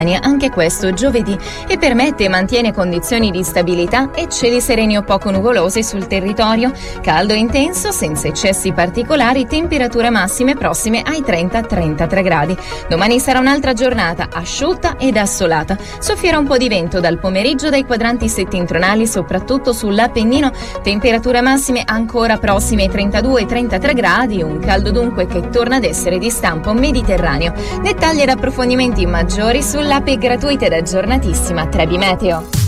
anche questo giovedì e permette e mantiene condizioni di stabilità e cieli sereni o poco nuvolosi sul territorio, caldo intenso senza eccessi particolari, temperature massime prossime ai 30-33 gradi. Domani sarà un'altra giornata asciutta ed assolata, soffierà un po' di vento dal pomeriggio dai quadranti settentrionali soprattutto sull'Appennino, temperature massime ancora prossime ai 32-33 gradi, un caldo dunque che torna ad essere di stampo mediterraneo. Dettagli ed approfondimenti maggiori sull'app gratuita ed aggiornatissima Trebi Meteo.